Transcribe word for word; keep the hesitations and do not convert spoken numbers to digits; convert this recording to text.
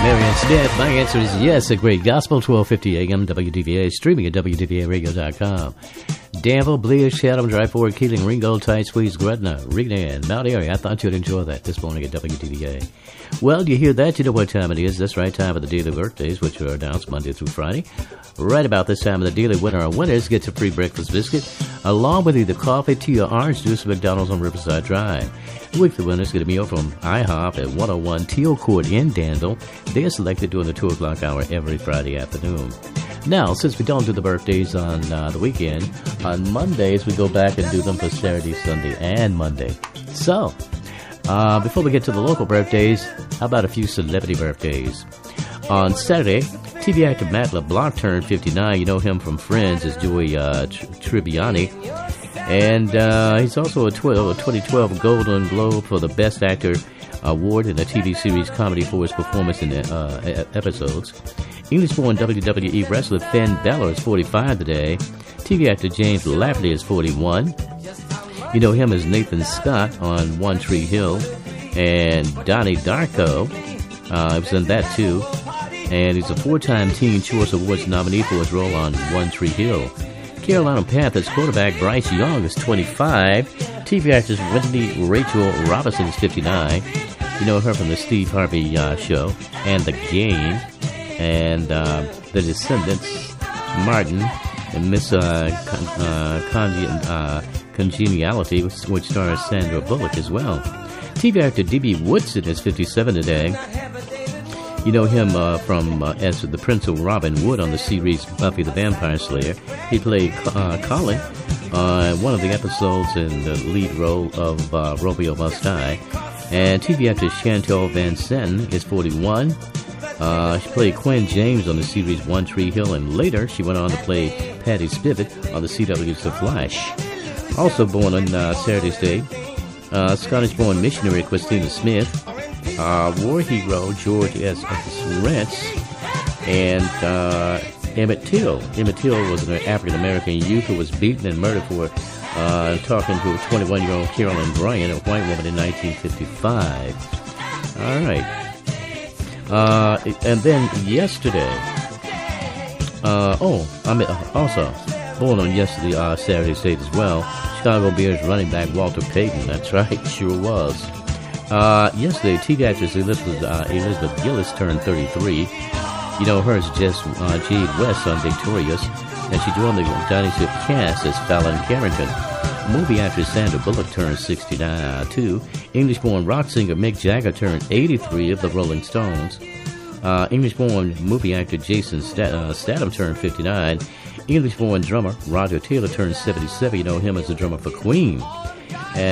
Marianne Smith. My answer is yes. A great gospel, twelve fifty A M, W D V A, streaming at W D V A radio dot com. Danville, Blear, Chatham, Dry Fork, Keeling, Ringgold, Tight Squeeze, Gretna, Rignan, Mount Airy. I thought you'd enjoy that this morning at W D V A. Well, you hear that, you know what time it is. That's right, time of the daily birthdays, which are announced Monday through Friday. Right about this time of the daily winner or winners gets a free breakfast biscuit, along with either coffee, tea, or orange juice at McDonald's on Riverside Drive. Weekly winners get a meal from IHOP at one oh one Teal Court in Danville. They are selected during the two o'clock hour every Friday afternoon. Now, since we don't do the birthdays on uh, the weekend, on Mondays we go back and do them for Saturday, Sunday, and Monday. So, uh, before we get to the local birthdays, how about a few celebrity birthdays? On Saturday, T V actor Matt LeBlanc turned fifty-nine. You know him from Friends as Joey uh, Tribbiani. And uh, he's also a, tw- a twenty twelve Golden Globe for the Best Actor Award in a T V series comedy for his performance in uh, episodes. English-born W W E wrestler Finn Balor is forty-five today. T V actor James Lafferty is forty-one. You know him as Nathan Scott on One Tree Hill. And Donnie Darko uh, was in that too. And he's a four-time Teen Choice Awards nominee for his role on One Tree Hill. Carolina Panthers quarterback Bryce Young is twenty-five. T V actress Whitney Rachel Robinson is fifty-nine. You know her from the Steve Harvey uh, Show and The Game. And uh, The Descendants, Martin, and Miss uh, Con- uh, Congen- uh, Congeniality, which, which stars Sandra Bullock as well. T V actor D B Woodson is fifty-seven today. You know him uh, from uh, as the Prince of Robin Wood on the series Buffy the Vampire Slayer. He played uh, Colin on uh, one of the episodes in the lead role of uh, Romeo Must Die. And T V actress Chantal Van Zanten is forty-one. Uh, she played Quinn James on the series One Tree Hill, and later she went on to play Patty Spivot on the C W's The Flash. Also born on uh, Saturday's Day, uh, Scottish-born missionary Christina Smith, uh, war hero George S. Rents, and uh, Emmett Till. Emmett Till was an African-American youth who was beaten and murdered for uh, talking to a twenty-one-year-old Carolyn Bryan, a white woman, in nineteen fifty-five. All right. Uh, and then yesterday, uh, oh, I mean, also, born on yesterday, uh, Saturday's date as well, Chicago Bears running back Walter Payton. That's right, sure was. Uh, yesterday, T V actress Elizabeth, uh, Elizabeth Gillis turned thirty-three. You know her as Jess uh, Jade West on Victorious, and she joined the Dynasty of Cast as Fallon Carrington. Movie actress Sandra Bullock turned sixty-two. English-born rock singer Mick Jagger turned eighty-three of the Rolling Stones. Uh, English-born movie actor Jason Stat- uh, Statham turned fifty-nine. English-born drummer Roger Taylor turned seventy-seven. You know him as the drummer for Queen.